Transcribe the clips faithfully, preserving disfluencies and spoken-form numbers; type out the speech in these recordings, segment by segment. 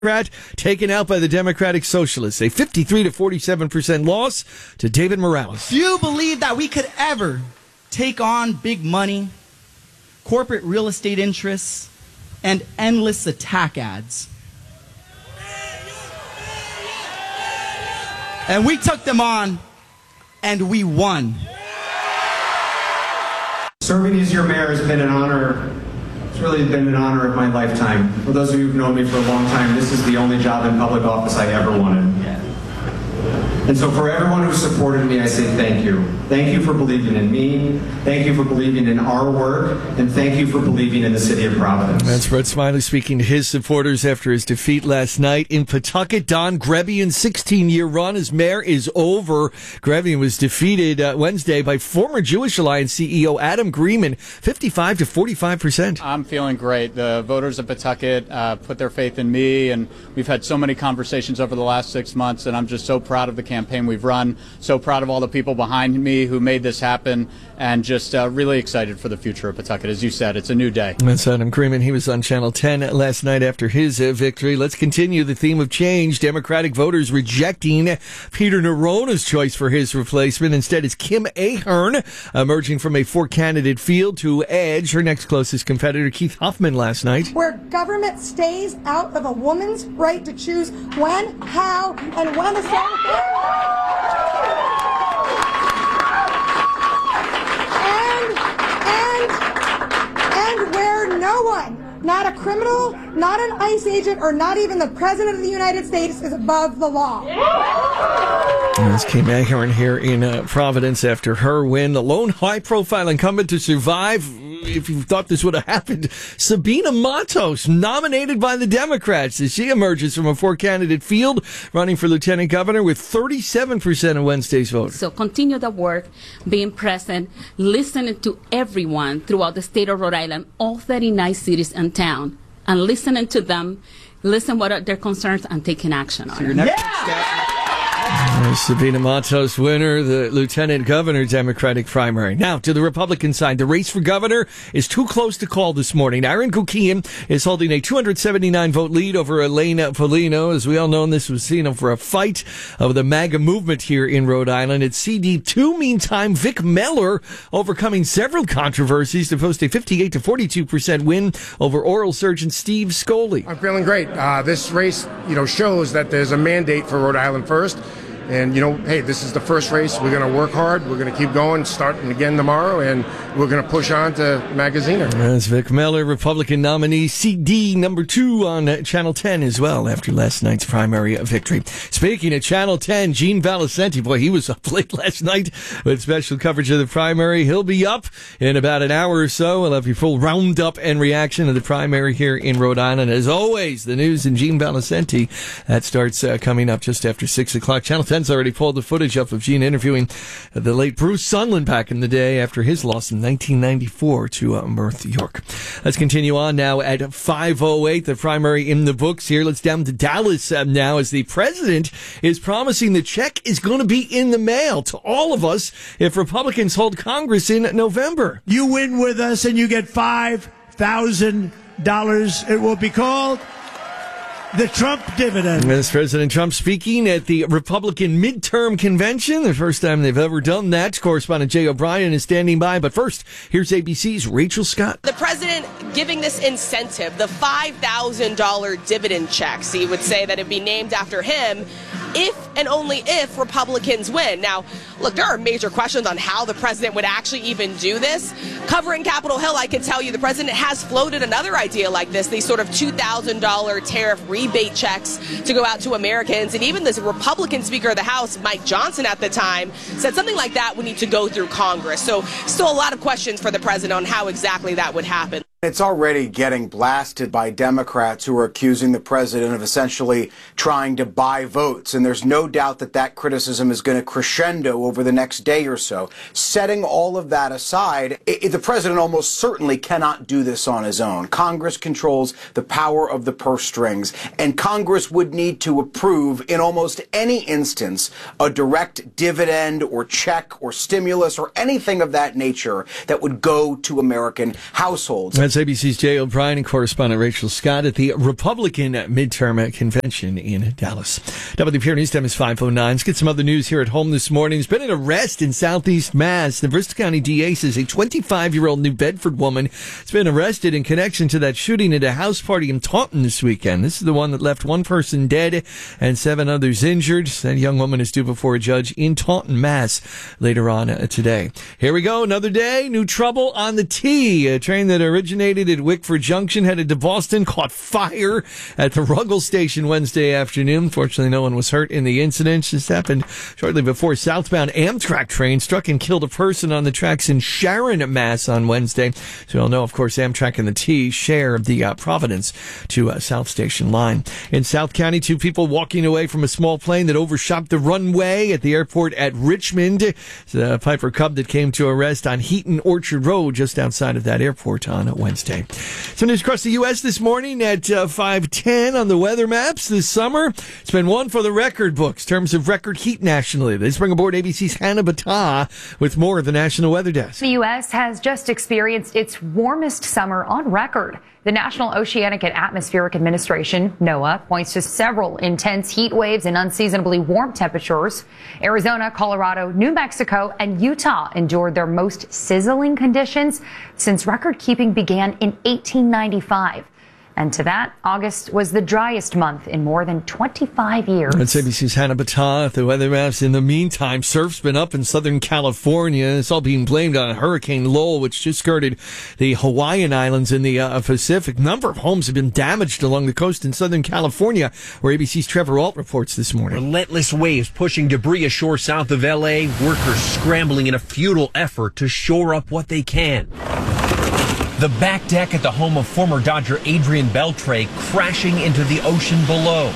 Democrat taken out by the Democratic Socialists. A fifty-three to forty-seven percent loss to David Morales. Do you believe that we could ever take on big money, corporate real estate interests, and endless attack ads? And we took them on, and we won. Serving as your mayor has been an honor. It's really been an honor of my lifetime. For those of you who've known me for a long time, this is the only job in public office I ever wanted. Yeah. And so for everyone who supported me, I say thank you. Thank you for believing in me. Thank you for believing in our work. And thank you for believing in the city of Providence. That's Brett Smiley speaking to his supporters after his defeat last night in Pawtucket. Don Grevian's sixteen-year run as mayor is over. Grevian was defeated uh, Wednesday by former Jewish Alliance C E O Adam Greenman, fifty-five to forty-five percent. I'm feeling great. The voters of Pawtucket uh, put their faith in me, and we've had so many conversations over the last six months, and I'm just so proud of the campaign we've run, so proud of all the people behind me who made this happen, and just uh, really excited for the future of Pawtucket. As you said, it's a new day. That's Adam Greenman. He was on Channel ten last night after his uh, victory. Let's continue the theme of change. Democratic voters rejecting Peter Nerona's choice for his replacement. Instead, it's Kim Ahern emerging from a four-candidate field to edge her next closest competitor, Keith Hoffman, last night. Where government stays out of a woman's right to choose when, how, and when to sell and, and, and where no one, not a criminal, not an ICE agent, or not even the President of the United States is above the law. That's Kim Ahern here in uh, Providence after her win. The lone high-profile incumbent to survive, if you thought this would have happened, Sabina Matos, nominated by the Democrats as she emerges from a four-candidate field, running for lieutenant governor with thirty-seven percent of Wednesday's vote. So continue the work, being present, listening to everyone throughout the state of Rhode Island, all thirty-nine cities and town, and listening to them, listen what are their concerns, and taking action on So your it. next Yeah! step. Uh, Sabina Matos, winner, the lieutenant governor Democratic primary. Now to the Republican side. The race for governor is too close to call this morning. Aaron Kukian is holding a two hundred seventy-nine vote lead over Elena Polino. As we all know, this was seen for a fight of the MAGA movement here in Rhode Island. At C D two, meantime, Vic Meller overcoming several controversies to post a fifty-eight to forty-two percent win over oral surgeon Steve Scoley. I'm feeling great. Uh, this race, you know, shows that there's a mandate for Rhode Island first. And, you know, hey, this is the first race. We're going to work hard. We're going to keep going, starting again tomorrow, and we're going to push on to Magaziner. That's Vic Meller, Republican nominee, C D number two on Channel ten as well after last night's primary victory. Speaking of Channel ten, Gene Valicenti, boy, he was up late last night with special coverage of the primary. He'll be up in about an hour or so. We'll have your full roundup and reaction of the primary here in Rhode Island. As always, the news in Gene Valicenti, that starts uh, coming up just after six o'clock. Channel ten's already pulled the footage up of Gene interviewing the late Bruce Sunland back in the day after his loss in nineteen ninety-four to uh, Mirth York. Let's continue on now at five oh eight, the primary in the books here. Let's down to Dallas uh, now as the president is promising the check is going to be in the mail to all of us if Republicans hold Congress in November. You win with us and you get five thousand dollars. It will be called the Trump dividend. That's President Trump speaking at the Republican midterm convention. The first time they've ever done that. Correspondent Jay O'Brien is standing by. But first, here's A B C's Rachel Scott. The president giving this incentive, the five thousand dollars dividend checks. He would say that it'd be named after him if and only if Republicans win. Now, look, there are major questions on how the president would actually even do this. Covering Capitol Hill, I can tell you the president has floated another idea like this, these sort of two thousand dollars tariff rebate checks to go out to Americans. And even the Republican Speaker of the House, Mike Johnson at the time, said something like that would need to go through Congress. So still a lot of questions for the president on how exactly that would happen. It's already getting blasted by Democrats who are accusing the president of essentially trying to buy votes. And there's no doubt that that criticism is going to crescendo over the next day or so. Setting all of that aside, it, the president almost certainly cannot do this on his own. Congress controls the power of the purse strings, and Congress would need to approve in almost any instance a direct dividend or check or stimulus or anything of that nature that would go to American households. That's That's A B C's Jay O'Brien and correspondent Rachel Scott at the Republican midterm convention in Dallas. W P R News Time is five oh nine. Let's get some other news here at home this morning. There's been an arrest in Southeast Mass. The Bristol County D A says a twenty-five-year-old New Bedford woman has been arrested in connection to that shooting at a house party in Taunton this weekend. This is the one that left one person dead and seven others injured. That young woman is due before a judge in Taunton, Mass later on today. Here we go. Another day. New trouble on the T. A train that originated at Wickford Junction headed to Boston caught fire at the Ruggles station Wednesday afternoon. Fortunately, no one was hurt in the incident. This happened shortly before southbound Amtrak train struck and killed a person on the tracks in Sharon, Mass on Wednesday. So you'll know, of course, Amtrak and the T share the uh, Providence to uh, South Station line. In South County, two people walking away from a small plane that overshot the runway at the airport at Richmond. It's a Piper Cub that came to a rest on Heaton Orchard Road just outside of that airport on Wednesday. Some news across the U S this morning at uh, five ten on the weather maps this summer. It's been one for the record books in terms of record heat nationally. Let's bring aboard A B C's Hannah Battah with more of the National Weather Desk. The U S has just experienced its warmest summer on record. The National Oceanic and Atmospheric Administration, NOAA, points to several intense heat waves and unseasonably warm temperatures. Arizona, Colorado, New Mexico, and Utah endured their most sizzling conditions since record keeping began in eighteen ninety-five. And to that, August was the driest month in more than twenty-five years. That's A B C's Hannah Battah at the weather maps. In the meantime, surf's been up in Southern California. It's all being blamed on Hurricane Lowell, which just skirted the Hawaiian Islands in the uh, Pacific. A number of homes have been damaged along the coast in Southern California, where A B C's Trevor Alt reports this morning. Relentless waves pushing debris ashore south of L A. Workers scrambling in a futile effort to shore up what they can. The back deck at the home of former Dodger Adrian Beltre crashing into the ocean below.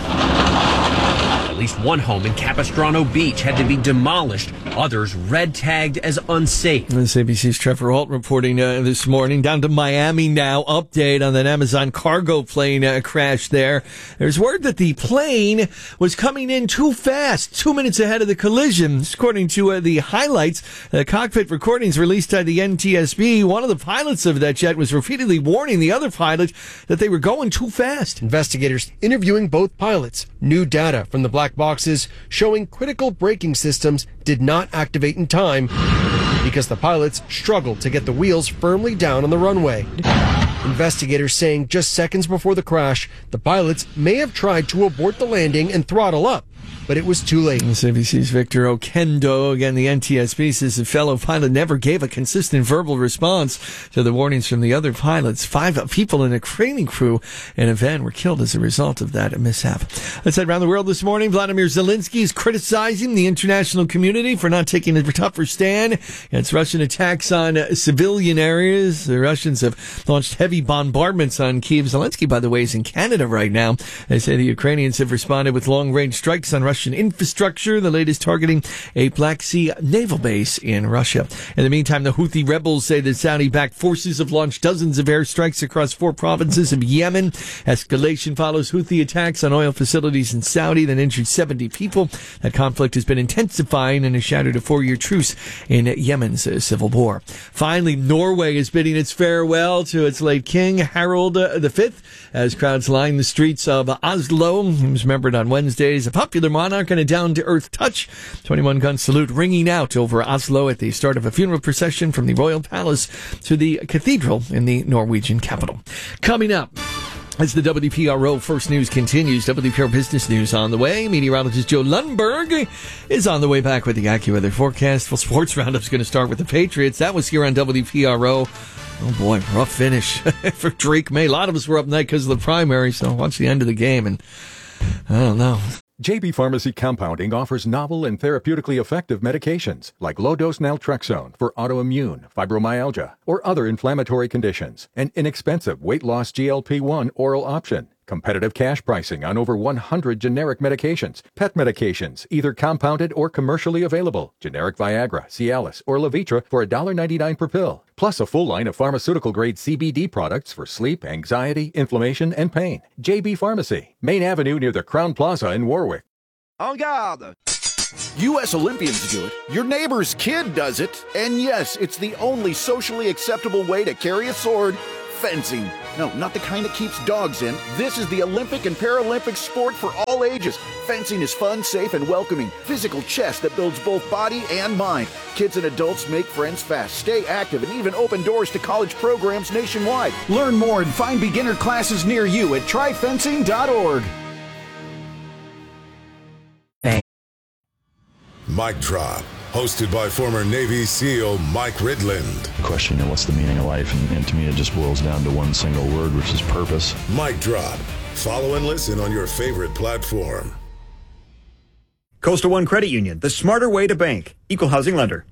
At least one home in Capistrano Beach had to be demolished. Others red tagged as unsafe. This is A B C's Trevor Alt reporting uh, this morning. Down to Miami now. Update on that Amazon cargo plane uh, crash there. There's word that the plane was coming in too fast, two minutes ahead of the collision. According to uh, the highlights, the cockpit recordings released by the N T S B, one of the pilots of that jet was repeatedly warning the other pilot that they were going too fast. Investigators interviewing both pilots. New data from the black boxes showing critical braking systems did not activate in time because the pilots struggled to get the wheels firmly down on the runway. Investigators saying just seconds before the crash, the pilots may have tried to abort the landing and throttle up, but it was too late. This is A B C's Victor Okendo. Again, the N T S B says the fellow pilot never gave a consistent verbal response to the warnings from the other pilots. Five people in a training crew in a van were killed as a result of that mishap. Let's head around the world this morning. Vladimir Zelensky is criticizing the international community for not taking a tougher stand against Russian attacks on civilian areas. The Russians have launched heavy bombardments on Kyiv. Zelensky, by the way, is in Canada right now. They say the Ukrainians have responded with long-range strikes on Russian infrastructure, the latest targeting a Black Sea naval base in Russia. In the meantime, the Houthi rebels say that Saudi-backed forces have launched dozens of airstrikes across four provinces of Yemen. Escalation follows Houthi attacks on oil facilities in Saudi that injured seventy people. That conflict has been intensifying and has shattered a four-year truce in Yemen's civil war. Finally, Norway is bidding its farewell to its late king, Harald the Fifth, as crowds line the streets of Oslo. He was remembered on Wednesdays, a popular monarch and a down-to-earth touch. twenty-one gun salute ringing out over Oslo at the start of a funeral procession from the royal palace to the cathedral in the Norwegian capital. Coming up, as the W P R O First News continues, W P R Business News on the way. Meteorologist Joe Lundberg is on the way back with the AccuWeather forecast. Well, Sports Roundup is going to start with the Patriots. That was here on W P R O. Oh, boy, rough finish for Drake May. A lot of us were up night because of the primary, so watch the end of the game, and I don't know. J B Pharmacy Compounding offers novel and therapeutically effective medications like low-dose naltrexone for autoimmune, fibromyalgia, or other inflammatory conditions, and inexpensive weight-loss G L P one oral option. Competitive cash pricing on over one hundred generic medications, pet medications, either compounded or commercially available, generic Viagra, Cialis, or Levitra for one dollar ninety-nine per pill, plus a full line of pharmaceutical-grade C B D products for sleep, anxiety, inflammation, and pain. J B Pharmacy, Main Avenue near the Crown Plaza in Warwick. En garde! U S Olympians do it, your neighbor's kid does it, and yes, it's the only socially acceptable way to carry a sword Fencing. No, not the kind that keeps dogs in. This is the Olympic and Paralympic sport for all ages. Fencing is fun, safe, and welcoming. Physical chess that builds both body and mind. Kids and adults make friends fast, stay active, and even open doors to college programs nationwide. Learn more and find beginner classes near you at try fencing dot org. Mic Drop, hosted by former Navy SEAL Mike Ridland. Question, you know, what's the meaning of life? And, and to me, it just boils down to one single word, which is purpose. Mic Drop. Follow and listen on your favorite platform. Coastal One Credit Union, the smarter way to bank. Equal housing lender.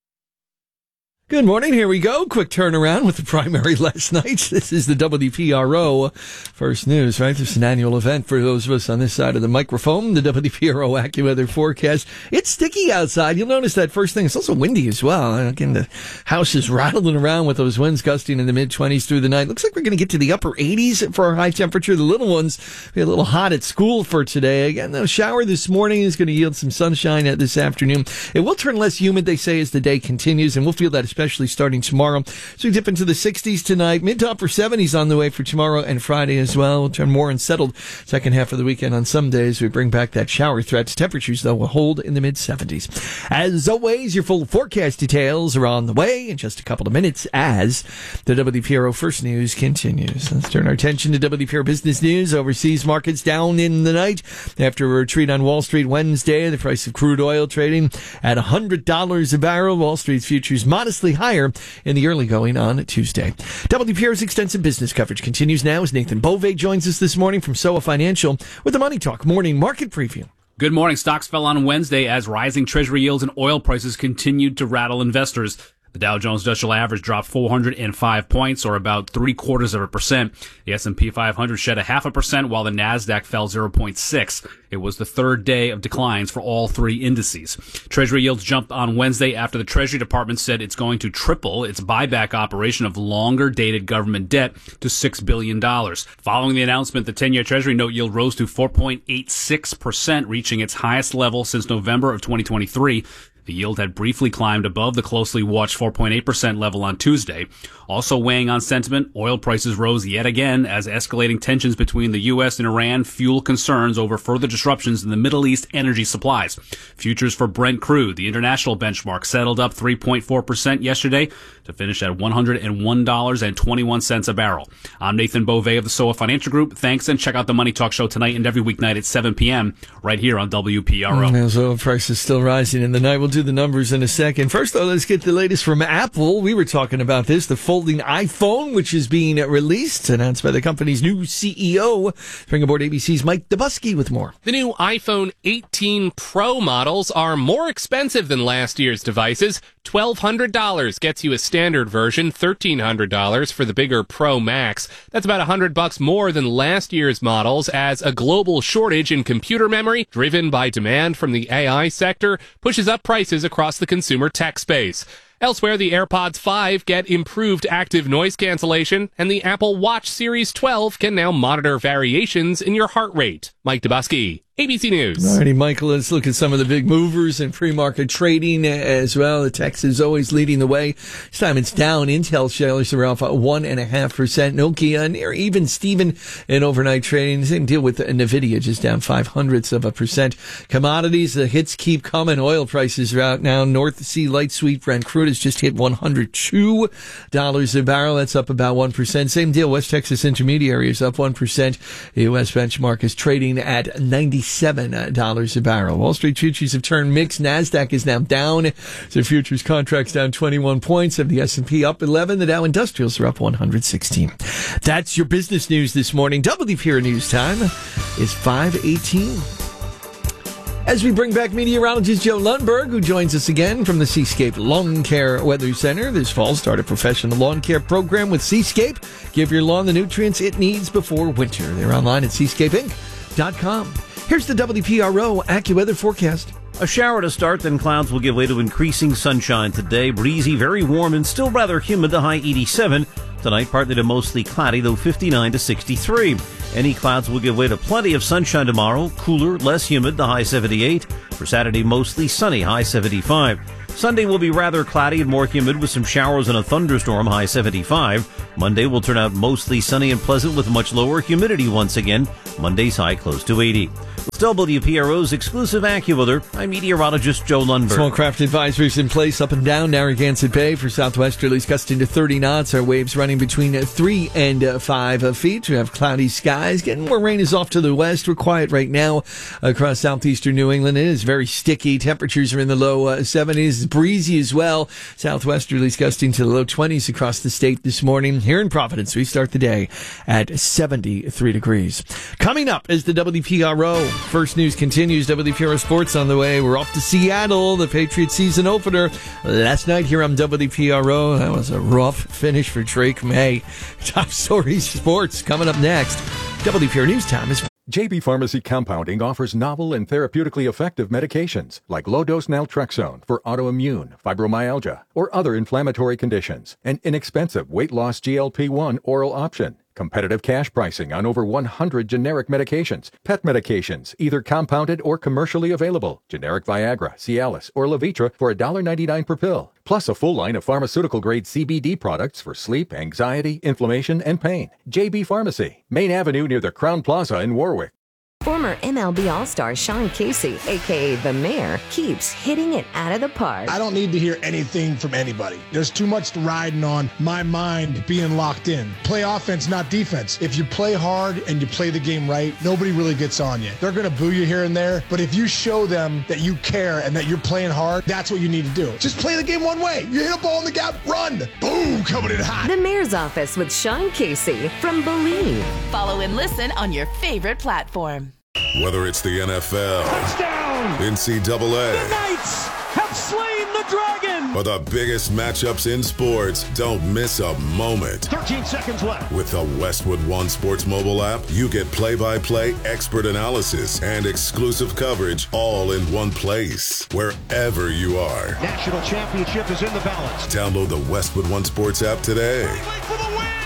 Good morning. Here we go. Quick turnaround with the primary last night. This is the W P R O First News, right? There's an annual event for those of us on this side of the microphone, the W P R O AccuWeather forecast. It's sticky outside. You'll notice that first thing. It's also windy as well. Again, the house is rattling around with those winds gusting in the mid-twenties through the night. Looks like we're going to get to the upper eighties for our high temperature. The little ones be a little hot at school for today. Again, the shower this morning is going to yield some sunshine this afternoon. It will turn less humid, they say, as the day continues, and we'll feel that especially especially starting tomorrow. So we dip into the sixties tonight, mid to upper seventies on the way for tomorrow and Friday as well. We'll turn more unsettled second half of the weekend on some days. We bring back that shower threat. Temperatures, though, will hold in the mid seventies. As always, your full forecast details are on the way in just a couple of minutes as the W P R O First News continues. Let's turn our attention to W P R O Business News. Overseas markets down in the night after a retreat on Wall Street Wednesday. The price of crude oil trading at one hundred dollars a barrel. Wall Street's futures modestly higher in the early going on Tuesday. W P R's extensive business coverage continues now as Nathan Bove joins us this morning from S O A Financial with the Money Talk Morning Market Preview. Good morning. Stocks fell on Wednesday as rising Treasury yields and oil prices continued to rattle investors. The Dow Jones Industrial Average dropped four hundred five points, or about three quarters of a percent. The S and P five hundred shed a half a percent, while the Nasdaq fell zero point six. It was the third day of declines for all three indices. Treasury yields jumped on Wednesday after the Treasury Department said it's going to triple its buyback operation of longer-dated government debt to six billion dollars. Following the announcement, the ten-year Treasury note yield rose to four point eight six percent, reaching its highest level since November of twenty twenty-three. The yield had briefly climbed above the closely watched four point eight percent level on Tuesday. Also weighing on sentiment, oil prices rose yet again as escalating tensions between the U S and Iran fuel concerns over further disruptions in the Middle East energy supplies. Futures for Brent crude, the international benchmark, settled up three point four percent yesterday to finish at one hundred one dollars and twenty-one cents a barrel. I'm Nathan Bove of the S O A Financial Group. Thanks, and check out the Money Talk Show tonight and every weeknight at seven p.m. right here on W P R O. As oil prices still rising in the night, we'll do the numbers in a second. First, though, let's get the latest from Apple. We were talking about this, the folding iPhone, which is being released, announced by the company's new C E O. Bring aboard A B C's Mike Dubusky with more. The new iPhone eighteen Pro models are more expensive than last year's devices. twelve hundred dollars gets you a standard version, thirteen hundred dollars for the bigger Pro Max. That's about one hundred bucks more than last year's models, as a global shortage in computer memory, driven by demand from the A I sector, pushes up prices across the consumer tech space. Elsewhere, the AirPods five get improved active noise cancellation, and the Apple Watch Series twelve can now monitor variations in your heart rate. Mike Dubusky, A B C News. All righty, Michael, let's look at some of the big movers in pre-market trading as well. The tech is always leading the way. This time it's down. Intel shares are off one point five percent. Nokia near even Steven in overnight trading. Same deal with NVIDIA, just down five hundredths of a percent. Commodities, the hits keep coming. Oil prices are out now. North Sea Light Sweet Brent crude has just hit one hundred two dollars a barrel. That's up about one percent. Same deal. West Texas Intermediary is up one percent. The U S benchmark is trading at ninety-seven dollars a barrel. Wall Street futures have turned mixed. NASDAQ is now down. So futures contracts down twenty-one points. Of the S and P up eleven. The Dow Industrials are up one hundred sixteen. That's your business news this morning. W P R News time is five eighteen. As we bring back meteorologist Joe Lundberg, who joins us again from the Seascape Lawn Care Weather Center. This fall, start a professional lawn care program with Seascape. Give your lawn the nutrients it needs before winter. They're online at seascape inc dot com. Here's the W P R O AccuWeather forecast. A shower to start, then clouds will give way to increasing sunshine today. Breezy, very warm, and still rather humid, the high eighty-seven. Tonight, partly to mostly cloudy, though fifty-nine to sixty-three. Any clouds will give way to plenty of sunshine tomorrow. Cooler, less humid, the high seventy-eight. For Saturday, mostly sunny, high seventy-five. Sunday will be rather cloudy and more humid with some showers and a thunderstorm, high seventy-five. Monday will turn out mostly sunny and pleasant with much lower humidity once again. Monday's high close to eighty. W P R O's exclusive AccuWeather. I'm meteorologist Joe Lundberg. Small craft advisories in place up and down Narragansett Bay for southwesterlies gusting to thirty knots. Our waves running between three and five feet. We have cloudy skies. Getting more rain is off to the west. We're quiet right now across southeastern New England. It is very sticky. Temperatures are in the low uh, seventies. Breezy as well. Southwesterlies gusting to the low twenties across the state this morning. Here in Providence, we start the day at seventy-three degrees. Coming up is the W P R O. First News continues. W P R O Sports on the way. We're off to Seattle, the Patriots season opener. Last night here on W P R O, that was a rough finish for Drake May. Top stories sports coming up next. W P R News Time is... J B Pharmacy Compounding offers novel and therapeutically effective medications like low-dose naltrexone for autoimmune, fibromyalgia, or other inflammatory conditions. An inexpensive weight loss G L P one oral option. Competitive cash pricing on over one hundred generic medications. Pet medications, either compounded or commercially available. Generic Viagra, Cialis, or Levitra for one dollar ninety-nine per pill. Plus a full line of pharmaceutical-grade C B D products for sleep, anxiety, inflammation, and pain. J B Pharmacy, Main Avenue near the Crown Plaza in Warwick. Former M L B All-Star Sean Casey, a k a. The Mayor, keeps hitting it out of the park. I don't need to hear anything from anybody. There's too much riding on my mind being locked in. Play offense, not defense. If you play hard and you play the game right, nobody really gets on you. They're going to boo you here and there, but if you show them that you care and that you're playing hard, that's what you need to do. Just play the game one way. You hit a ball in the gap, run. Boom, coming in hot. The Mayor's Office with Sean Casey from Believe. Follow and listen on your favorite platform. Whether it's the N F L, touchdown, N C double A, the Knights have slain the dragon, or the biggest matchups in sports, don't miss a moment. thirteen seconds left. With the Westwood One Sports mobile app, you get play-by-play, expert analysis, and exclusive coverage all in one place, wherever you are. National championship is in the balance. Download the Westwood One Sports app today. For the win.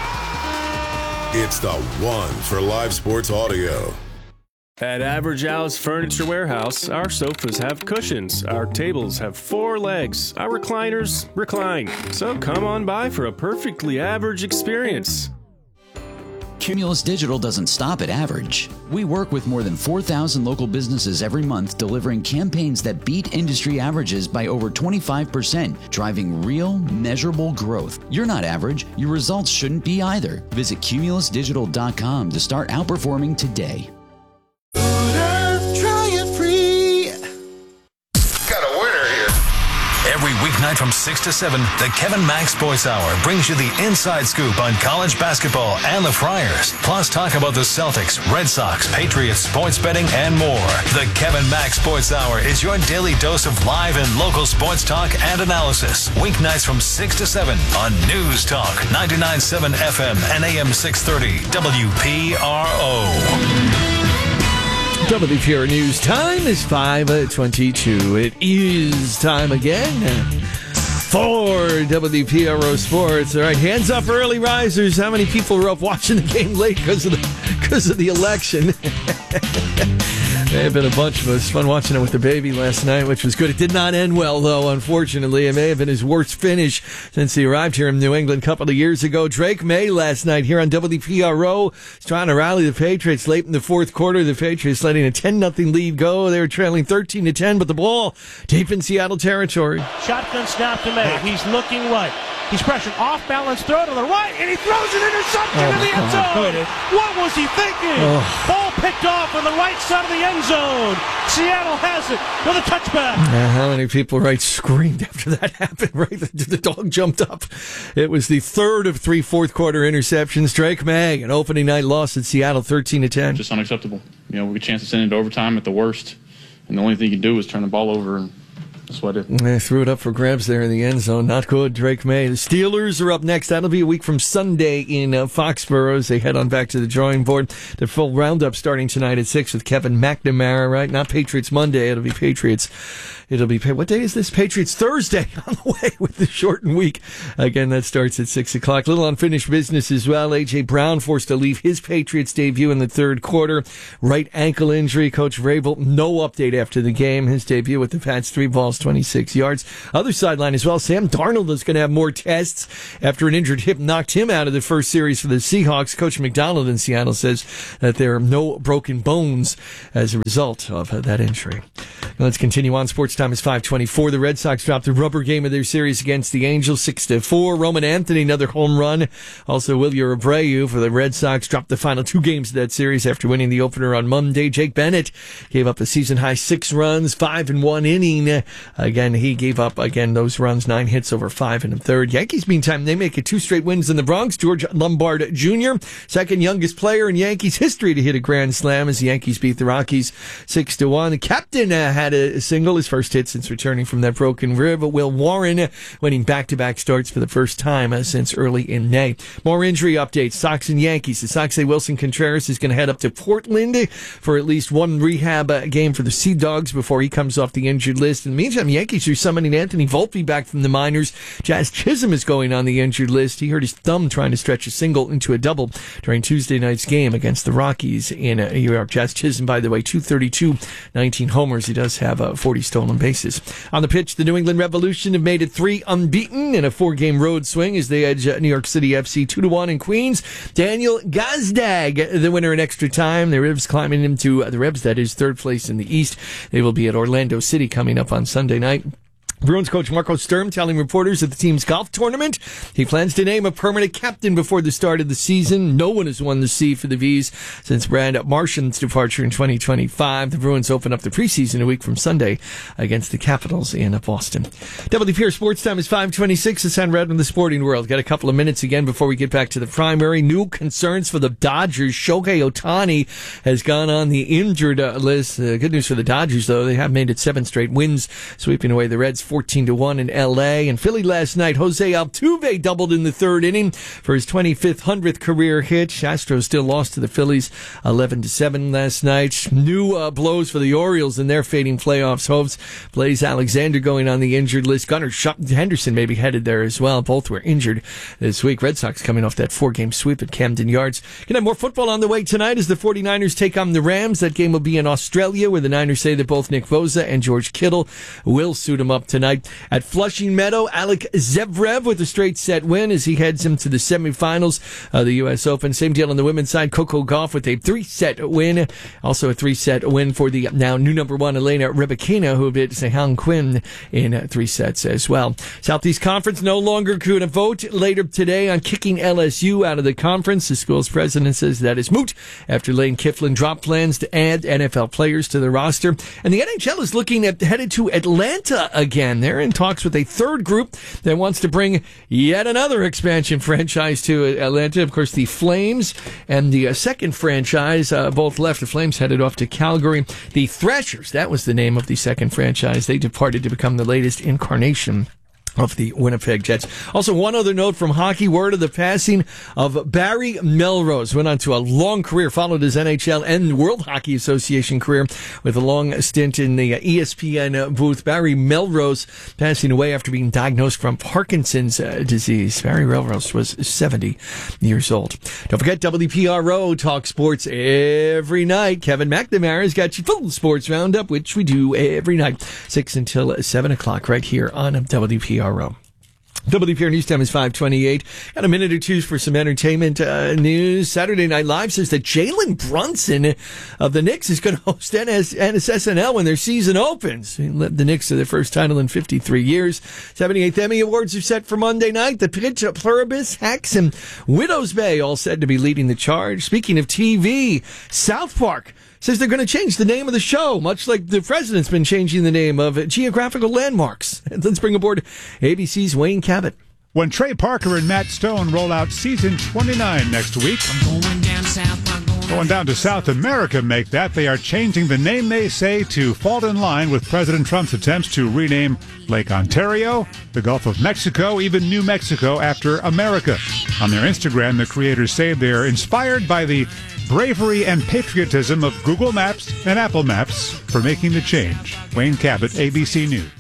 Yeah! It's the one for live sports audio. At Average Al's Furniture Warehouse, our sofas have cushions, our tables have four legs, our recliners recline. So come on by for a perfectly average experience. Cumulus Digital doesn't stop at average. We work with more than four thousand local businesses every month, delivering campaigns that beat industry averages by over twenty-five percent, driving real, measurable growth. You're not average. Your results shouldn't be either. Visit cumulus digital dot com to start outperforming today. Every weeknight from six to seven, the Kevin Mack Sports Hour brings you the inside scoop on college basketball and the Friars. Plus talk about the Celtics, Red Sox, Patriots, sports betting, and more. The Kevin Mack Sports Hour is your daily dose of live and local sports talk and analysis. Weeknights from six to seven on News Talk, ninety-nine point seven F M and A M six thirty, W P R O. W P R News time is five twenty-two. It is time again for W P R O Sports. All right, hands up, early risers. How many people were up watching the game late because of the because of the election? May have been a bunch of us. Fun watching it with the baby last night, which was good. It did not end well, though, unfortunately. It may have been his worst finish since he arrived here in New England a couple of years ago. Drake May last night here on W P R O is trying to rally the Patriots late in the fourth quarter. The Patriots letting a ten nothing lead go. They were trailing thirteen to ten, but the ball deep in Seattle territory. Shotgun snap to May. He's looking right. He's pressured, off-balance throw to the right, and he throws an interception oh in the end zone. God. What was he thinking? Oh. Ball picked off on the right side of the end zone. Seattle has it with a touchback. Uh, how many people, right, screamed after that happened, right? The, the dog jumped up. It was the third of three fourth-quarter interceptions. Drake May, an opening night loss at Seattle, thirteen to ten. Just unacceptable. You know, we get a chance to send it to overtime at the worst, and the only thing you can do is turn the ball over and that's what it. They threw it up for grabs there in the end zone. Not good, Drake May. The Steelers are up next. That'll be a week from Sunday in uh, Foxborough as they head on back to the drawing board. The full roundup starting tonight at six with Kevin McNamara, right? Not Patriots Monday. It'll be Patriots. It'll be, what day is this? Patriots Thursday on the way with the shortened week. Again, that starts at six o'clock. Little unfinished business as well. A J. Brown forced to leave his Patriots debut in the third quarter. Right ankle injury. Coach Vrabel, no update after the game. His debut with the Pats, three balls, twenty-six yards. Other sideline as well. Sam Darnold is going to have more tests after an injured hip knocked him out of the first series for the Seahawks. Coach McDonald in Seattle says that there are no broken bones as a result of uh, that injury. Now let's continue on. Sports time is five twenty-four. The Red Sox dropped the rubber game of their series against the Angels, six to four. Roman Anthony, another home run. Also, Wilyer Abreu for the Red Sox dropped the final two games of that series after winning the opener on Monday. Jake Bennett gave up a season-high six runs, five in one inning. Again, he gave up, again, those runs, nine hits over five and a third. Yankees, meantime, they make it two straight wins in the Bronx. George Lombard Junior, second youngest player in Yankees history to hit a grand slam as the Yankees beat the Rockies six to one. The captain uh, had a single, his first hit since returning from that broken rib. Will Warren winning back-to-back starts for the first time uh, since early in May. More injury updates. Sox and Yankees. The Sox say Wilson Contreras is going to head up to Portland for at least one rehab uh, game for the Sea Dogs before he comes off the injured list. In the meantime, the Yankees are summoning Anthony Volpe back from the minors. Jazz Chisholm is going on the injured list. He hurt his thumb trying to stretch a single into a double during Tuesday night's game against the Rockies in uh, New York. Jazz Chisholm, by the way, two thirty-two, nineteen homers. He does have uh, forty stolen bases. On the pitch, the New England Revolution have made it three unbeaten in a four-game road swing as they edge uh, New York City F C two to one in Queens. Daniel Gazdag, the winner in extra time. The Revs climbing into uh, the Revs, that is third place in the East. They will be at Orlando City coming up on Sunday night. Bruins coach Marco Sturm telling reporters at the team's golf tournament he plans to name a permanent captain before the start of the season. No one has won the C for the V's since Brad Marchand's departure in twenty twenty-five. The Bruins open up the preseason a week from Sunday against the Capitals in Boston. W P R Sports Time is five twenty-six. It's on Red in the sporting world. Got a couple of minutes again before we get back to the primary. New concerns for the Dodgers. Shohei Ohtani has gone on the injured uh, list. Uh, good news for the Dodgers, though. They have made it seven straight wins, sweeping away the Reds fourteen to one in L A. And Philly last night, Jose Altuve doubled in the third inning for his twenty-fifth, hundredth career hit. Astros still lost to the Phillies eleven to seven last night. New uh, blows for the Orioles in their fading playoffs hopes. Blaze Alexander going on the injured list. Gunnar Henderson maybe headed there as well. Both were injured this week. Red Sox coming off that four-game sweep at Camden Yards. Gonna have more football on the way tonight as the 49ers take on the Rams. That game will be in Australia, where the Niners say that both Nick Bosa and George Kittle will suit him up tonight. At Flushing Meadow, Alec Zverev with a straight set win as he heads him to the semifinals of the U S Open. Same deal on the women's side. Coco Gauff with a three-set win. Also a three-set win for the now new number one Elena Rybakina, who beat Sehun Quinn in three sets as well. Southeast Conference no longer going to vote later today on kicking L S U out of the conference. The school's president says that is moot after Lane Kifflin dropped plans to add N F L players to the roster. And the N H L is looking at headed to Atlanta again. They're in talks with a third group that wants to bring yet another expansion franchise to Atlanta. Of course, the Flames and the uh, second franchise uh, both left. The Flames headed off to Calgary. The Thrashers, that was the name of the second franchise. They departed to become the latest incarnation of the Winnipeg Jets. Also, one other note from hockey, word of the passing of Barry Melrose. Went on to a long career, followed his N H L and World Hockey Association career with a long stint in the E S P N booth. Barry Melrose passing away after being diagnosed from Parkinson's uh, disease. Barry Melrose was seventy years old. Don't forget, W P R O talk sports every night. Kevin McNamara's got your full sports roundup, which we do every night, six until seven o'clock right here on W P R O. W P R News Time is five twenty-eight. Got a minute or two for some entertainment uh, news. Saturday Night Live says that Jalen Brunson of the Knicks is going to host N S N L when their season opens. He led the Knicks to their first title in fifty-three years. seventy-eighth Emmy Awards are set for Monday night. The Pitch, Pluribus, Hacks, and Widows Bay all said to be leading the charge. Speaking of T V, South Park says they're going to change the name of the show, much like the president's been changing the name of geographical landmarks. And let's bring aboard A B C's Wayne Cabot. When Trey Parker and Matt Stone roll out season twenty-nine next week, I'm going down south, I'm going, going down to South America make that, they are changing the name, they say, to fall in line with President Trump's attempts to rename Lake Ontario, the Gulf of Mexico, even New Mexico after America. On their Instagram, the creators say they're inspired by the bravery and patriotism of Google Maps and Apple Maps for making the change. Wayne Cabot, A B C News.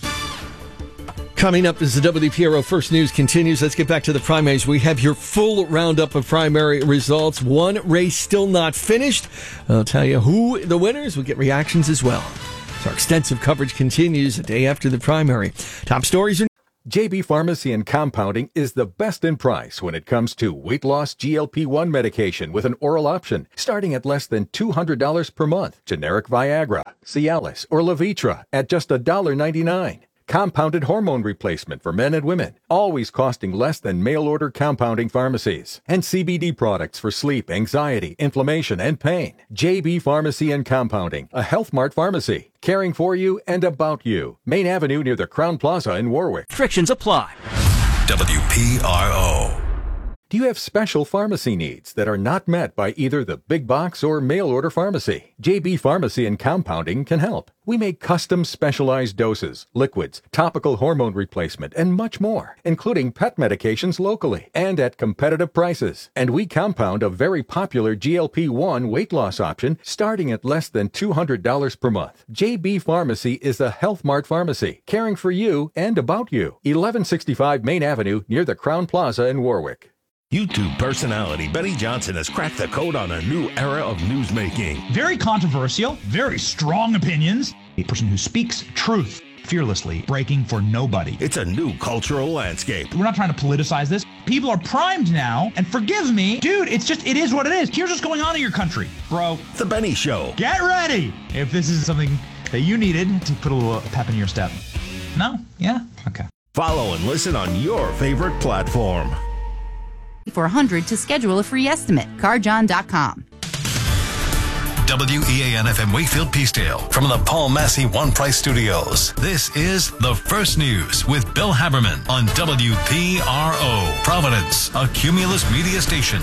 Coming up as the W P R O First News continues, let's get back to the primaries. We have your full roundup of primary results. One race still not finished. I'll tell you who the winners. We'll get reactions as well. So our extensive coverage continues a day after the primary. Top stories are... J B Pharmacy and Compounding is the best in price when it comes to weight loss G L P one medication with an oral option, starting at less than two hundred dollars per month. Generic Viagra, Cialis, or Levitra at just one dollar ninety-nine. Compounded hormone replacement for men and women, always costing less than mail-order compounding pharmacies. And C B D products for sleep, anxiety, inflammation, and pain. J B Pharmacy and Compounding, a Health Mart pharmacy, caring for you and about you. Main Avenue near the Crown Plaza in Warwick. Restrictions apply. W P R O. Do you have special pharmacy needs that are not met by either the big box or mail-order pharmacy? J B Pharmacy and Compounding can help. We make custom specialized doses, liquids, topical hormone replacement, and much more, including pet medications locally and at competitive prices. And we compound a very popular G L P one weight loss option starting at less than two hundred dollars per month. J B Pharmacy is a Health Mart pharmacy, caring for you and about you. eleven sixty-five Main Avenue near the Crown Plaza in Warwick. YouTube personality Benny Johnson has cracked the code on a new era of newsmaking. Very controversial, very strong opinions. A person who speaks truth fearlessly, breaking for nobody. It's a new cultural landscape. We're not trying to politicize this. People are primed now, and forgive me, dude, it's just, it is what it is. Here's what's going on in your country, bro. The Benny Show. Get ready if this is something that you needed to put a little pep in your step. No? Yeah? Okay. Follow and listen on your favorite platform. For one hundred to schedule a free estimate. car john dot com. W E A N F M Wakefield Peacedale from the Paul Massey One Price Studios. This is The First News with Bill Haberman on W P R O, Providence, a Cumulus media station.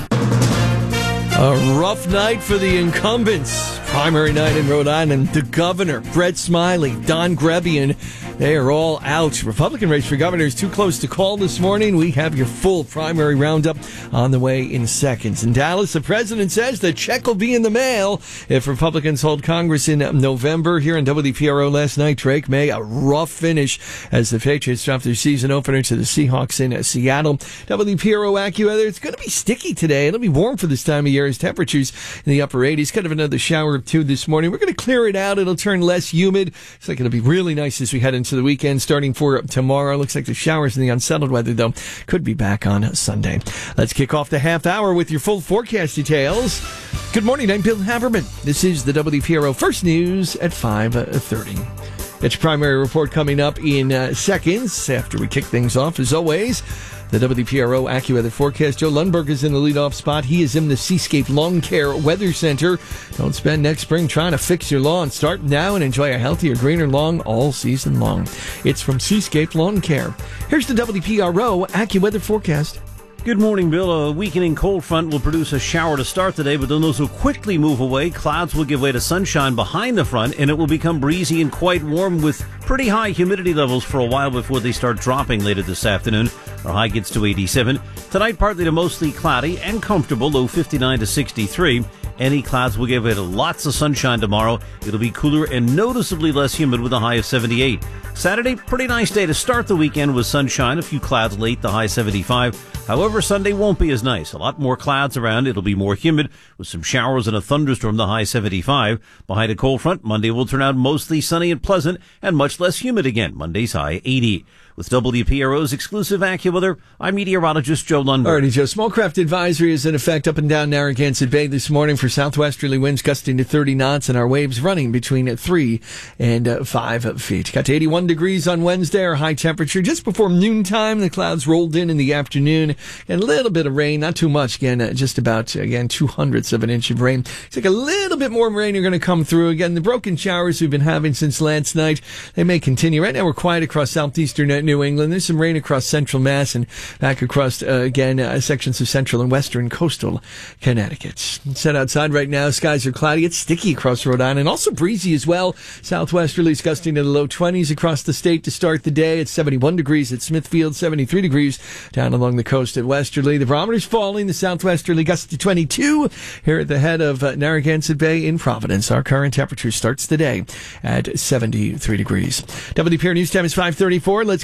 A rough night for the incumbents. Primary night in Rhode Island. The governor, Brett Smiley, Don Grebian, they are all out. Republican race for governor is too close to call this morning. We have your full primary roundup on the way in seconds. In Dallas, the president says the check will be in the mail if Republicans hold Congress in November. Here in W P R O last night, Drake May, a rough finish as the Patriots dropped their season opener to the Seahawks in Seattle. W P R O AccuWeather, it's going to be sticky today. It'll be warm for this time of year as temperatures in the upper eighties. Kind of another shower or two this morning. We're going to clear it out. It'll turn less humid. It's like it'll be really nice as we head into the weekend starting for tomorrow. Looks like the showers and the unsettled weather, though, could be back on Sunday. Let's kick off the half hour with your full forecast details. Good morning. I'm Bill Haberman. This is the W P R O First News at five thirty. It's your primary report coming up in uh, seconds after we kick things off, as always. The W P R O AccuWeather forecast. Joe Lundberg is in the leadoff spot. He is in the Seascape Lawn Care Weather Center. Don't spend next spring trying to fix your lawn. Start now and enjoy a healthier, greener lawn all season long. It's from Seascape Lawn Care. Here's the W P R O AccuWeather forecast. Good morning, Bill. A weakening cold front will produce a shower to start the day, but then those will quickly move away. Clouds will give way to sunshine behind the front, and it will become breezy and quite warm with pretty high humidity levels for a while before they start dropping later this afternoon. Our high gets to eighty-seven. Tonight, partly to mostly cloudy and comfortable, low fifty-nine to sixty-three. Any clouds will give way to lots of sunshine tomorrow. It'll be cooler and noticeably less humid with a high of seventy-eight. Saturday, pretty nice day to start the weekend with sunshine. A few clouds late, the high seventy-five. However, Sunday won't be as nice. A lot more clouds around. It'll be more humid with some showers and a thunderstorm, the high seventy-five. Behind a cold front, Monday will turn out mostly sunny and pleasant and much less humid again. Monday's high eighty. With W P R O's exclusive AccuWeather, I'm meteorologist Joe Lundberg. All righty, Joe. Smallcraft advisory is in effect up and down Narragansett Bay this morning for southwesterly winds gusting to thirty knots and our waves running between three and uh, five feet. Got to eighty-one degrees on Wednesday, our high temperature just before noontime. The clouds rolled in in the afternoon and a little bit of rain, not too much. Again, uh, just about, again, two hundredths of an inch of rain. It's like a little bit more rain are going to come through. Again, the broken showers we've been having since last night, they may continue. Right now we're quiet across southeastern New England. There's some rain across central Mass and back across, uh, again, uh, sections of central and western coastal Connecticut. Set outside right now, skies are cloudy. It's sticky across Rhode Island, also breezy as well. Southwesterlies gusting to the low twenties across the state to start the day. It's seventy-one degrees at Smithfield, seventy-three degrees down along the coast at Westerly. The barometer's falling. The southwesterly gusts to twenty-two here at the head of uh, Narragansett Bay in Providence. Our current temperature starts the day at seventy-three degrees. W P R News time is five thirty-four. Let's get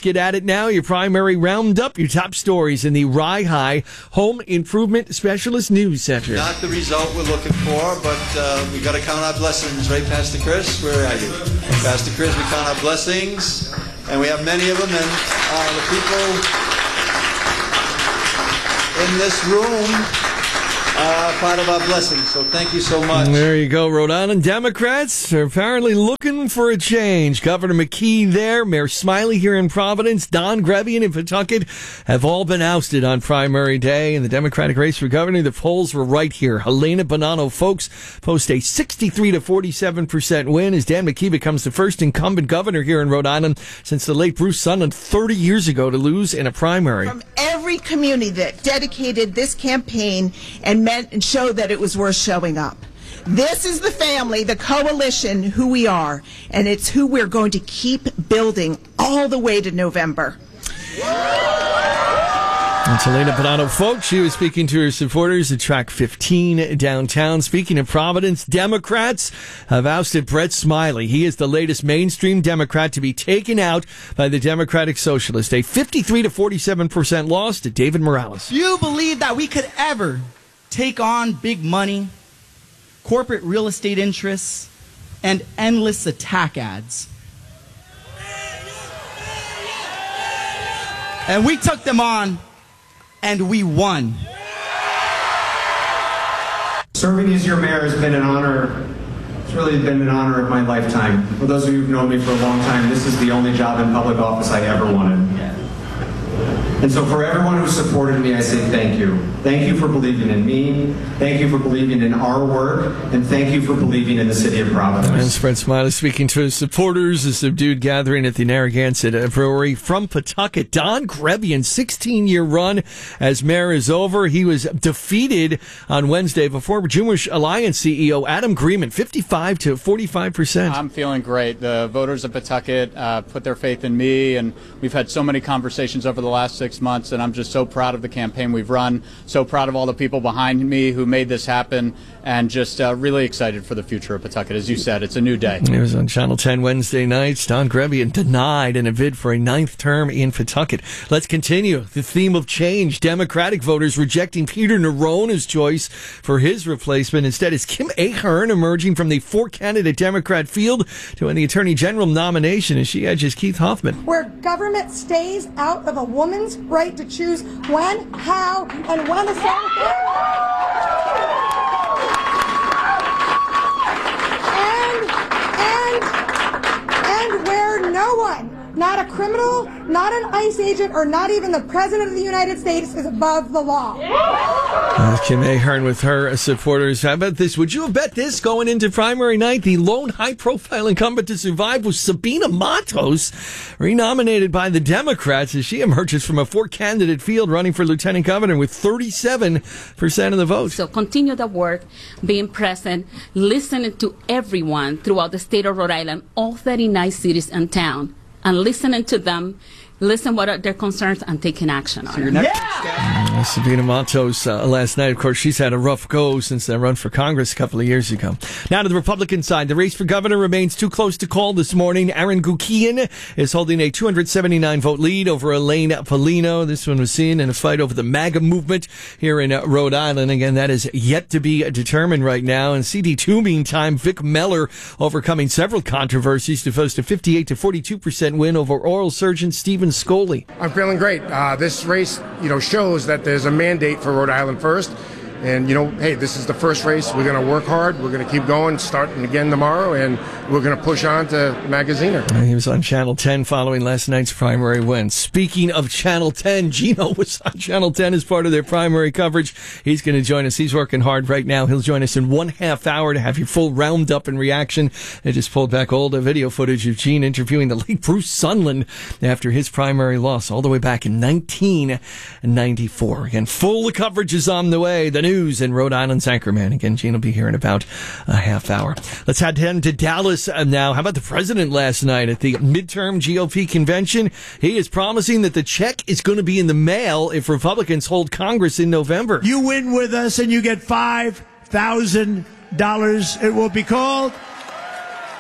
get at it now. Your primary roundup, your top stories in the Rye High Home Improvement Specialist News Center. Not the result we're looking for, but uh, we got to count our blessings, right, Pastor Chris? Where are you? Pastor Chris, we count our blessings, and we have many of them, and uh, the people in this room Uh, part of our blessings, so thank you so much. There you go. Rhode Island Democrats are apparently looking for a change. Governor McKee there, Mayor Smiley here in Providence, Don Grebian in Pawtucket have all been ousted on primary day in the Democratic race for governor. The polls were right here. Helena Bonanno Folks post a sixty-three to forty-seven percent win as Dan McKee becomes the first incumbent governor here in Rhode Island since the late Bruce Sunland thirty years ago to lose in a primary. From every community that dedicated this campaign and meant and showed that it was worth showing up. This is the family, the coalition, who we are, and it's who we're going to keep building all the way to November. It's Helena Bonanno Folks. She was speaking to her supporters at Track fifteen downtown. Speaking of Providence, Democrats have ousted Brett Smiley. He is the latest mainstream Democrat to be taken out by the Democratic Socialist. A fifty-three to forty-seven percent loss to David Morales. Do you believe that we could ever take on big money, corporate real estate interests, and endless attack ads? And we took them on, and we won. Serving as your mayor has been an honor. It's really been an honor of my lifetime. For those of you who've known me for a long time, this is the only job in public office I ever wanted. And so for everyone who supported me, I say thank you. Thank you for believing in me. Thank you for believing in our work. And thank you for believing in the city of Providence. And Brett Smiley speaking to his supporters, a subdued gathering at the Narragansett Brewery. From Pawtucket, Don Grebian's sixteen-year run as mayor is over. He was defeated on Wednesday before Jewish Alliance C E O Adam Greenman, fifty-five to forty-five percent. I'm feeling great. The voters of Pawtucket uh, put their faith in me, and we've had so many conversations over the last six months, and I'm just so proud of the campaign we've run, so proud of all the people behind me who made this happen, and just uh, really excited for the future of Pawtucket. As you said, it's a new day. It was on Channel ten Wednesday nights. Don Grebian denied in a bid for a ninth term in Pawtucket. Let's continue the theme of change. Democratic voters rejecting Peter Nerona's choice for his replacement. Instead, is Kim Ahern emerging from the four-candidate Democrat field to win the Attorney General nomination as she edges Keith Hoffman. Where government stays out of a woman's right to choose when, how, and when to start and, and, and where no one, not a criminal, not an ICE agent, or not even the President of the United States is above the law. Uh, Kim Ahern with her supporters. How about this? Would you have bet this going into primary night? The lone high-profile incumbent to survive was Sabina Matos, renominated by the Democrats as she emerges from a four-candidate field running for lieutenant governor with thirty-seven percent of the vote. So continue the work, being present, listening to everyone throughout the state of Rhode Island, all thirty-nine cities and towns, and listening to them, listen what are their concerns, and taking action on it. Uh, Sabina Matos uh, last night, of course, she's had a rough go since that run for Congress a couple of years ago. Now to the Republican side. The race for governor remains too close to call this morning. Aaron Gukian is holding a two hundred seventy-nine vote lead over Elaine Polino. This one was seen in a fight over the MAGA movement here in uh, Rhode Island. Again, that is yet to be determined right now. And C D two, meantime, Vic Meller overcoming several controversies to post a fifty-eight to forty-two percent win over oral surgeon Stephen Scoley. I'm feeling great. Uh, this race, you know, shows that there's a mandate for Rhode Island First. And, you know, hey, this is the first race. We're going to work hard. We're going to keep going, starting again tomorrow, and we're going to push on to Magaziner. He was on Channel ten following last night's primary win. Speaking of Channel ten, Gino was on Channel ten as part of their primary coverage. He's going to join us. He's working hard right now. He'll join us in one half hour to have your full roundup and reaction. I just pulled back old video footage of Gene interviewing the late Bruce Sunland after his primary loss all the way back in nineteen ninety-four. Again, full coverage is on the way. The news in Rhode Island's Anchorman. Again, Gene will be here in about a half hour. Let's head to Dallas now. How about the president last night at the midterm G O P convention? He is promising that the check is going to be in the mail if Republicans hold Congress in November. You win with us and you get five thousand dollars. It will be called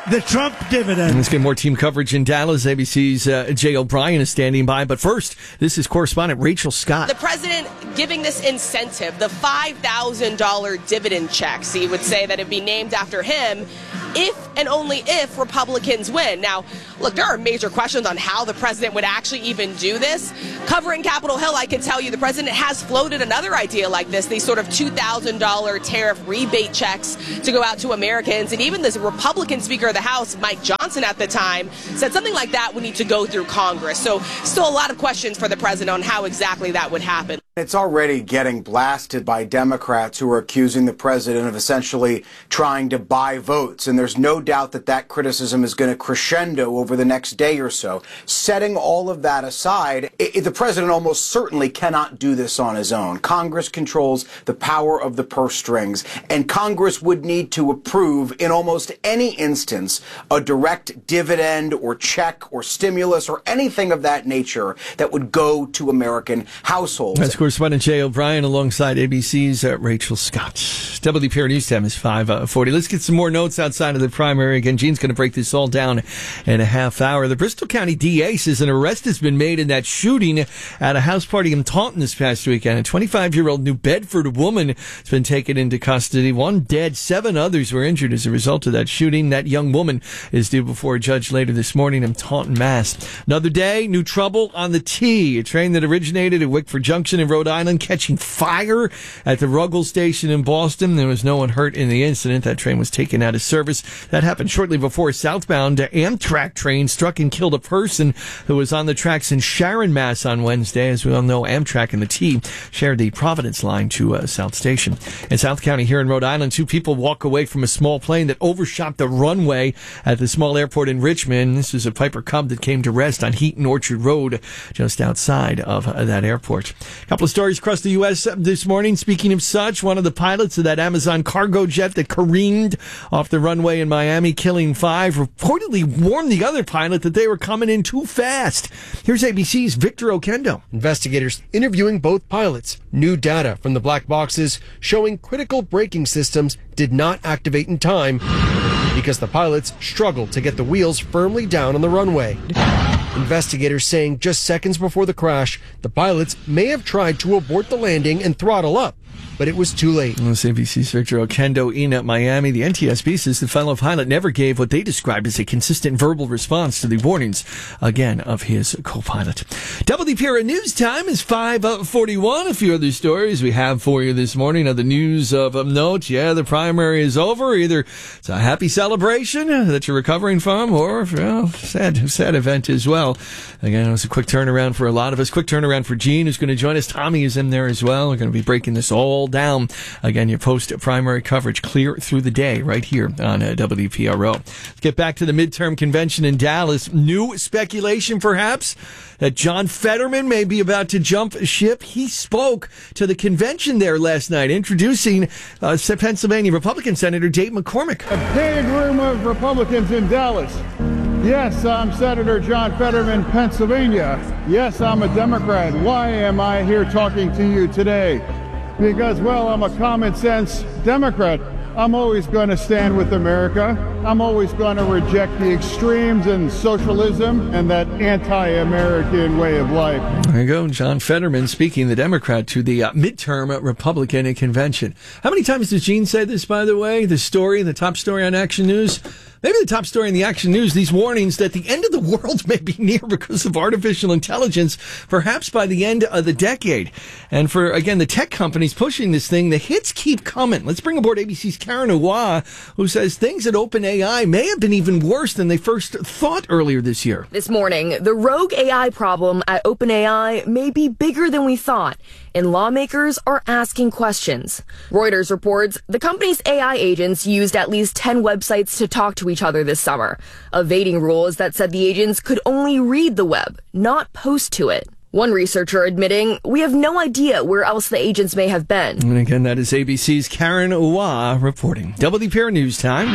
the Trump dividend. Let's get more team coverage in Dallas. A B C's uh, Jay O'Brien is standing by. But first, this is correspondent Rachel Scott. The president giving this incentive, the five thousand dollars dividend checks. He would say that it'd be named after him if and only if Republicans win. Now, look, there are major questions on how the president would actually even do this. Covering Capitol Hill, I can tell you the president has floated another idea like this, these sort of two thousand dollars tariff rebate checks to go out to Americans. And even the Republican Speaker of the House, Mike Johnson at the time, said something like that would need to go through Congress. So still a lot of questions for the president on how exactly that would happen. It's already getting blasted by Democrats who are accusing the president of essentially trying to buy votes. And there's no doubt that that criticism is going to crescendo over the next day or so. Setting all of that aside, it, the president almost certainly cannot do this on his own. Congress controls the power of the purse strings, and Congress would need to approve in almost any instance a direct dividend or check or stimulus or anything of that nature that would go to American households. That's correspondent Jay O'Brien alongside A B C's uh, Rachel Scott. W P R News Time is five forty. Let's get some more notes outside of the primary. Again, Gene's going to break this all down in a half hour. The Bristol County D A says an arrest has been made in that shooting at a house party in Taunton this past weekend. A twenty-five-year-old New Bedford woman has been taken into custody. One dead, seven others were injured as a result of that shooting. That young woman is due before a judge later this morning in Taunton, Mass. Another day, new trouble on the T. A train that originated at Wickford Junction in Rhode Island catching fire at the Ruggles station in Boston. There was no one hurt in the incident. That train was taken out of service. That happened shortly before a southbound Amtrak train struck and killed a person who was on the tracks in Sharon, Mass on Wednesday. As we all know, Amtrak and the T shared the Providence line to uh, South Station. In South County here in Rhode Island, two people walk away from a small plane that overshot the runway at the small airport in Richmond. This is a Piper Cub that came to rest on Heaton Orchard Road just outside of uh, that airport. A couple of stories across the U S this morning. Speaking of such, one of the pilots of that Amazon cargo jet that careened off the runway in Miami, killing five, reportedly warned the other pilot that they were coming in too fast. Here's A B C's Victor Okendo. Investigators interviewing both pilots. New data from the black boxes showing critical braking systems did not activate in time because the pilots struggled to get the wheels firmly down on the runway. Investigators saying just seconds before the crash, the pilots may have tried to abort the landing and throttle up, but it was too late. Well, A B C's Victor Okendo in at Miami. The N T S B says the fellow pilot never gave what they described as a consistent verbal response to the warnings, again, of his co-pilot. W P R News Time is five forty-one. A few other stories we have for you this morning. Other news of note, yeah, the primary is over. Either it's a happy celebration that you're recovering from, or, well, sad, sad event as well. Again, it was a quick turnaround for a lot of us. Quick turnaround for Gene, who's going to join us. Tommy is in there as well. We're going to be breaking this all down. Again, your post-primary coverage clear through the day right here on uh, W P R O. Let's get back to the midterm convention in Dallas. New speculation, perhaps, that John Fetterman may be about to jump ship. He spoke to the convention there last night, introducing uh, Pennsylvania Republican Senator Dave McCormick. A big room of Republicans in Dallas. Yes, I'm Senator John Fetterman, Pennsylvania. Yes, I'm a Democrat. Why am I here talking to you today? Because, well, I'm a common sense Democrat. I'm always going to stand with America. I'm always going to reject the extremes and socialism and that anti-American way of life. There you go, John Fetterman speaking, the Democrat, to the uh, midterm Republican convention. How many times does Gene say this, by the way? The story, the top story on Action News? Maybe the top story in the Action News, these warnings that the end of the world may be near because of artificial intelligence, perhaps by the end of the decade. And for, again, the tech companies pushing this thing, the hits keep coming. Let's bring aboard A B C's Karen Awa, who says things at OpenAI may have been even worse than they first thought earlier this year. This morning, the rogue A I problem at OpenAI may be bigger than we thought, and lawmakers are asking questions. Reuters reports the company's A I agents used at least ten websites to talk to each other this summer, evading rules that said the agents could only read the web, not post to it. One researcher admitting, we have no idea where else the agents may have been. And again, that is A B C's Karen Awa reporting. W P R News Time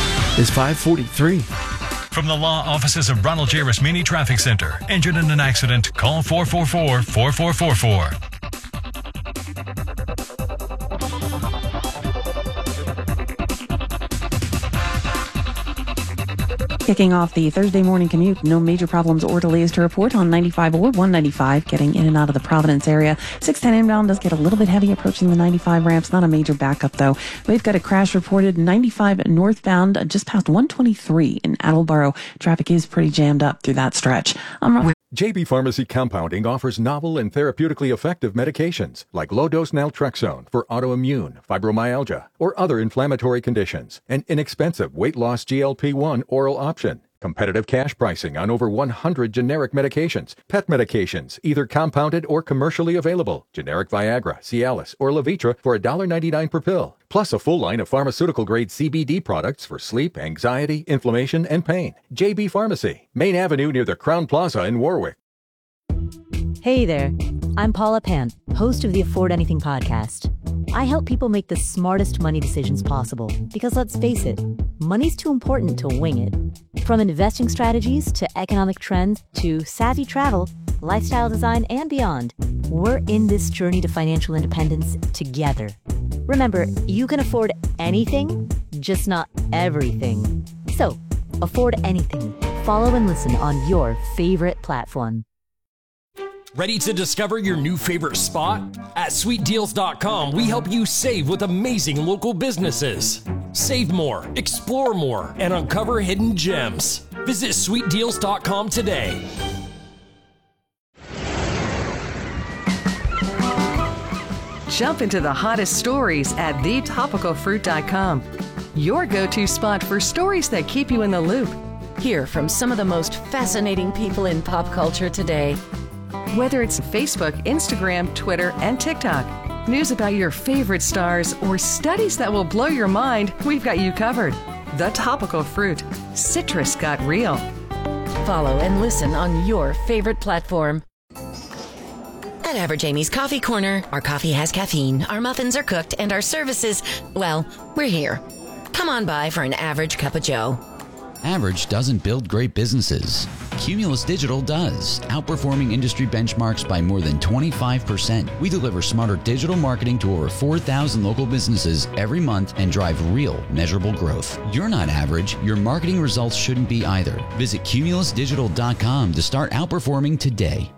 is five forty-three. From the law offices of Ronald J. Rasmini Traffic Center. Injured in an accident? Call four four four, four four four four. Kicking off the Thursday morning commute, no major problems or delays to report on ninety-five or one ninety-five getting in and out of the Providence area. six ten inbound does get a little bit heavy approaching the ninety-five ramps. Not a major backup, though. We've got a crash reported ninety-five northbound just past one twenty-three in Attleboro. Traffic is pretty jammed up through that stretch. I'm J B Pharmacy Compounding offers novel and therapeutically effective medications like low-dose naltrexone for autoimmune, fibromyalgia, or other inflammatory conditions, and inexpensive weight-loss G L P one oral option. Competitive cash pricing on over one hundred generic medications, pet medications, either compounded or commercially available, generic Viagra, Cialis, or Levitra for one dollar ninety-nine per pill, plus a full line of pharmaceutical-grade C B D products for sleep, anxiety, inflammation, and pain. J B Pharmacy, Main Avenue near the Crown Plaza in Warwick. Hey there, I'm Paula Pant, host of the Afford Anything podcast. I help people make the smartest money decisions possible because, let's face it, money's too important to wing it. From investing strategies to economic trends to savvy travel, lifestyle design, and beyond, we're in this journey to financial independence together. Remember, you can afford anything, just not everything. So, afford anything. Follow and listen on your favorite platform. Ready to discover your new favorite spot? At sweet deals dot com, we help you save with amazing local businesses. Save more, explore more, and uncover hidden gems. Visit sweet deals dot com today. Jump into the hottest stories at the topical fruit dot com. Your go-to spot for stories that keep you in the loop. Hear from some of the most fascinating people in pop culture today. Whether it's Facebook, Instagram, Twitter, and TikTok, news about your favorite stars, or studies that will blow your mind, we've got you covered. The Topical Fruit. Citrus got real. Follow and listen on your favorite platform. At Average Amy's Coffee Corner, our coffee has caffeine, our muffins are cooked, and our services, well, we're here. Come on by for an average cup of joe. Average doesn't build great businesses. Cumulus Digital does, outperforming industry benchmarks by more than twenty-five percent. We deliver smarter digital marketing to over four thousand local businesses every month and drive real, measurable growth. You're not average. Your marketing results shouldn't be either. Visit cumulus digital dot com to start outperforming today.